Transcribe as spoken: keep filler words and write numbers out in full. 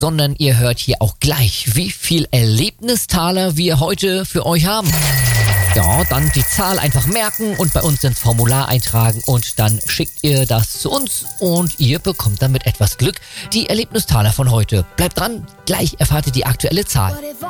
sondern ihr hört hier auch gleich, wie viel Erlebnistaler wir heute für euch haben. Ja, dann die Zahl einfach merken und bei uns ins Formular eintragen und dann schickt ihr das zu uns und ihr bekommt dann mit etwas Glück die Erlebnistaler von heute. Bleibt dran, gleich erfahrt ihr die aktuelle Zahl.